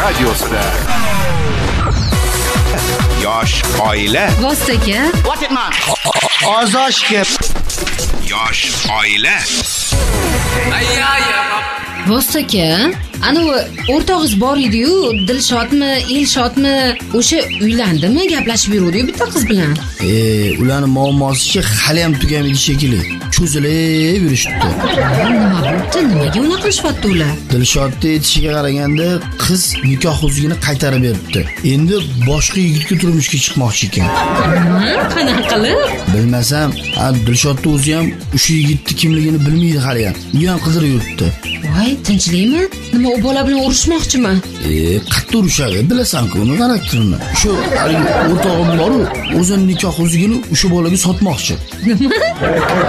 radiosida. Yosh oila. Vostaka. What it man? Ozoshga. Yosh oila. Vostaka. Ana o'rtog'iz bor edi-yu, Dilshodmi, Elshodmi, o'sha uylandimi, gaplashib yurdi-yu bitta qiz bilan. Ularning muammosi hali ham tugamaydi shekilli. Cho'zilib yurishdi. Nima bo'ldi? Nimaga unaqa qilishyapti ular? Dilshodning aytishiga qaraganda qiz nikoh huzugini qaytarib beribdi. Endi boshqa yigitga turmushga chiqmoqchi ekan. Qanaqa qilib? Bilmasam, Dilshodning o'zi ham o'sha yigitning kimligini bilmaydi hali ham. U ham qidirib yuribdi. Voy, tinchlikmi? Nima u bola bilan urushmoqchimi? Qattiq urushadi, bilasan-ku, uni xarakterini. Shu o'rtog'im bor-ku, o'zining nikoh huzugini o'sha bolaga sotmoqchi. Nima?